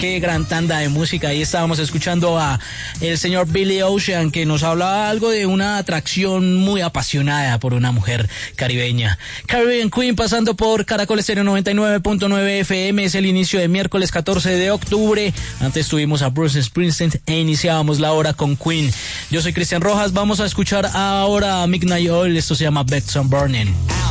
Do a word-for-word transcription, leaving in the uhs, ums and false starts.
Qué gran tanda de música. Ahí estábamos escuchando a el señor Billy Ocean, que nos hablaba algo de una atracción muy apasionada por una mujer caribeña. Caribbean Queen pasando por Caracol Estéreo noventa y nueve punto nueve F M. Es el inicio de miércoles catorce de octubre. Antes tuvimos a Bruce Springsteen e iniciábamos la hora con Queen. Yo soy Cristian Rojas. Vamos a escuchar ahora a Midnight Oil. Esto se llama Beds on Burning.